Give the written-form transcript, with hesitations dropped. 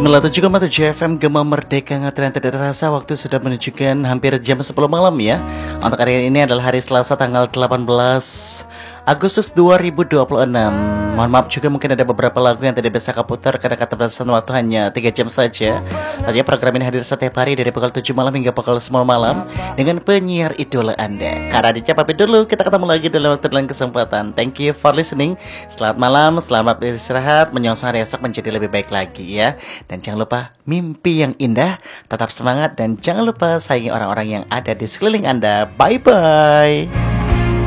97,7 FM Gema Merdeka Ngatren tidak terasa waktu sudah menunjukkan hampir jam 10 malam ya. Untuk hari ini adalah hari Selasa tanggal 18 Agustus 2026. Mohon maaf juga mungkin ada beberapa lagu yang tidak bisa kaputar karena keterbatasan waktu hanya 3 jam saja. Tadi program ini hadir setiap hari dari pukul 7 malam hingga pukul 10 malam dengan penyiar idola Anda. Karena pamit dulu, kita ketemu lagi dalam waktu dan kesempatan. Thank you for listening. Selamat malam, selamat beristirahat, menyongsong hari esok menjadi lebih baik lagi ya. Dan jangan lupa mimpi yang indah, tetap semangat dan jangan lupa sayangi orang-orang yang ada di sekeliling Anda. Bye bye.